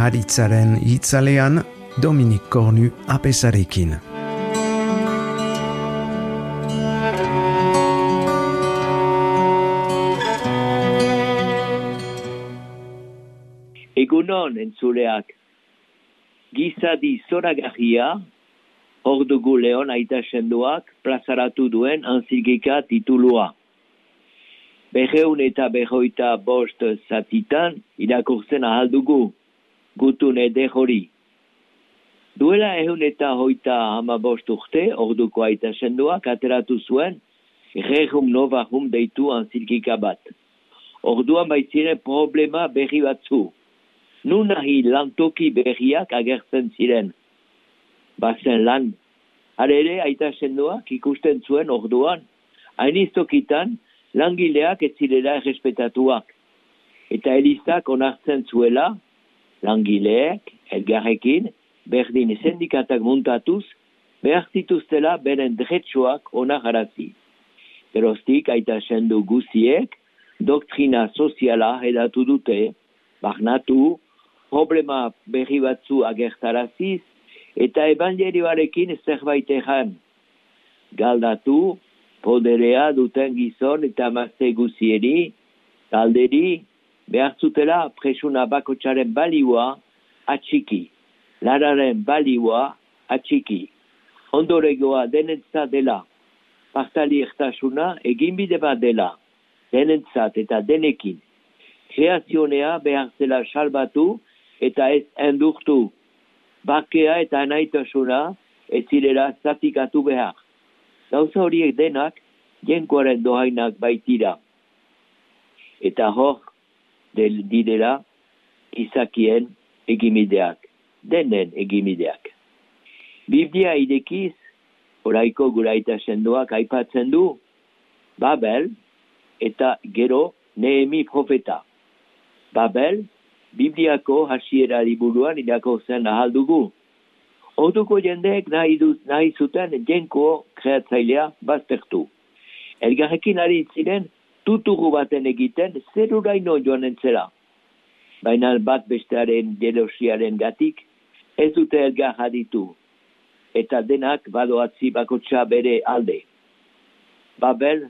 Haritzaren itzalean Dominik Kornu apesarekin. Egunon entzuleak, gizadi zoragarria, hor dugu Leon Aita Sendoak plazaratu duen antzilgika titulua. 255 zatitan irakurtzen ahal dugu, gutun eder hori. Duela 255 urte, orduko Aita Sendoak ateratu zuen, Rerum Novarum deitu antzilgika bat. Orduan baitziren problema berri batzu. Nunahi lantoki berriak agertzen ziren. Bazen lan. Halere Aita Sendoak ikusten zuen orduan, hainiztokitan langileak ez zirela errespetatuak. Eta elizak onartzen zuela, langileek, elgarrekin, berdin sindikatak muntatuz, behar zituztela beren dretsuak onararazi. Geroztik Aita Sendo guziek, doktrina soziala edatu dute, barnatu, problema berri batzu agertaraziz, eta evangelioarekin zerbait egan. Galdatu, poderea duten gizon eta mazte guzieri, galderi, behar zutela presuna bakotxaren balioa atxiki, lararen balioa atxiki. Ondoregoa denentzat dela, partali ertasuna eginbide bat dela, denentzat eta denekin. Kreazionea behar zela salbatu eta ez endurtu. Bakea eta anaitasuna ez zirela zatikatu behar. Gauza horiek denak jenkoaren dohainak baitira. Eta hor direla izakien egimideak, denen egimideak. Biblia irekiz, oraiko gure Aita Sendoak aipatzen du, Babel eta gero Nehemi profeta. Babel, Bibliako hasiera liburuan irakurtzen ahal dugu. Orduko jendeek nahi zuten jenko kreatzailea baztertu. Elgarrekin ari ziren tuturu baten egiten zeruraino joan entzela. Baina bat bestearen jelosiaren gatik ez dute elgar aditu. Eta denak badoatzi bakotxa bere alde. Babel,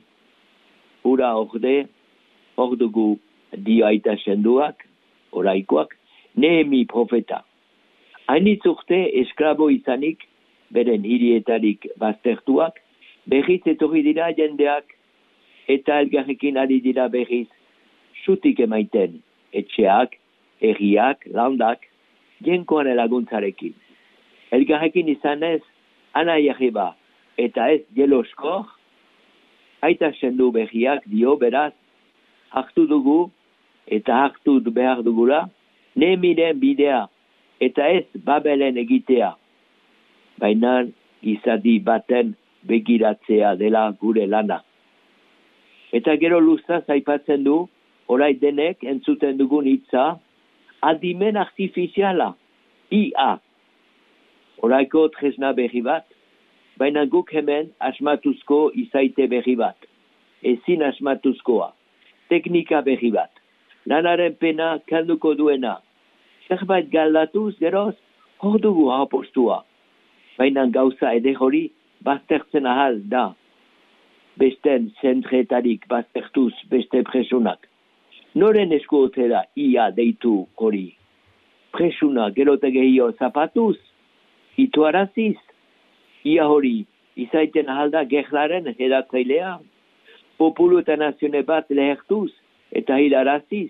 hura orde, hor dugu dio Aita Sendoak, oraikoak, Nehemi profeta. Hainitz urte esklabo izanik, beren hirietarik baztertuak, berriz etorri dira jendeak, eta elgarrekin ari dira berriz, sutik emaiten, etxeak, herriak, landak, jenkoan laguntzarekin. Elgarrekin izanez, anaiarriba, eta ez jeloskor, Aita Sendo berriak dio beraz, hartu dugu, eta hartu behar dugula, Nehemiren bidea, eta ez Babelen egitea. Baina gizadi baten begiratzea dela gure lana. Eta gero luzaz aipatzen du, orai denek entzuten dugun hitza, adimen artifiziala, IA. Oraiko tresna berri bat, baina guk hemen asmatuzko izaite berri bat. Ezin asmatuzkoa, teknika berri bat. Lanaren pena kanduko duena. Zerbait galdatuz geroz, hor dugu apostua. Baina gauza ede hori baztertzen ahal da. Besten zentretarik baztertuz beste presunak. Noren esku otera ia deitu hori. Presuna gerotegehio zapatuz, ituaraziz. Ia hori izaiten ahal da gerlaren edatzailea. Populu eta nazione bat lehertuz eta hilaraziz.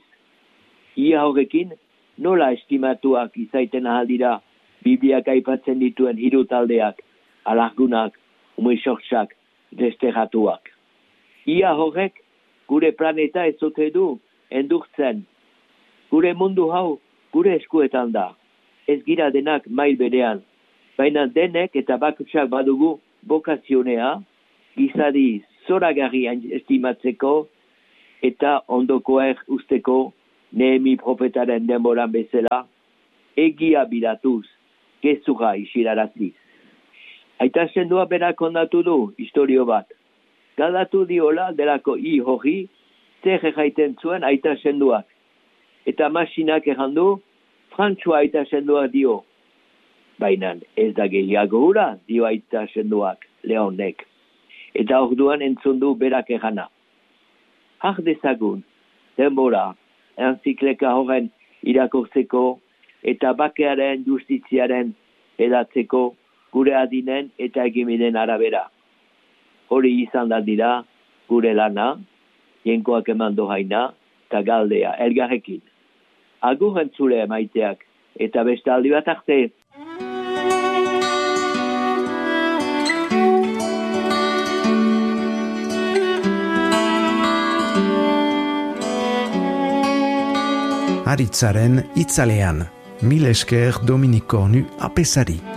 Ia horrekin nola estimatuak izaiten ahal dira Bibliak aipatzen dituen hiru taldeak, alargunak, umexortsak, desterratuak. Ia horrek gure planeta ez ote du endurtzen. Gure mundu hau gure eskuetan da. Ez gira denak mail berean. Baina denek eta bakutsak badugu bokazionea, gizadi zoragarri estimatzeko eta ondokoer usteko Nehemi profetaren denboran bezala, egia bilatuz, gezurra isiraraziz. Aita Sendoa berak kondatu du historio bat. Galdatu diola delako hori zer erraiten zuen Aita Sendoak. Eta masinak errandu, Frantzua aita sendoak dio. Baina ez da gehiago hura, dio aita sendoak, Leonek. Eta orduan entzun du berak egana. Har dezagun, denbora, enzikleka horren irakurtzeko eta bakearen justiziaren edatzeko gure adinen eta egiminen arabera. Hori izan da dira gure lana, jenkoak eman dohaina, eta galdea, elgarrekin. Agur entzule maiteak, eta beste aldi bat arte. Aritzaren itzalean, mil esker Dominik Kornu apesari.